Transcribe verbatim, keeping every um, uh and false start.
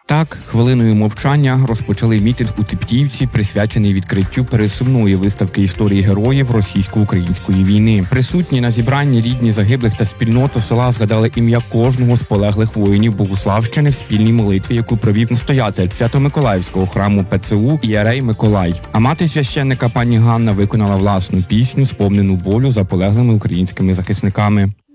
Так, хвилиною мовчання розпочали мітинг у Типтіївці, присвячений відкриттю пересувної виставки історії героїв російсько-української війни. Присутні на зібранні рідні загиблих та спільнота села згадали ім'я кожного з полеглих воїнів Богуславщини в спільній молитві, яку провів настоятель Свято-Миколаївського храму ПЦУ ієрей Миколай. А мати священника пані Ганна виконала власну пісню, сповнену болю за полеглими українськими захисниками.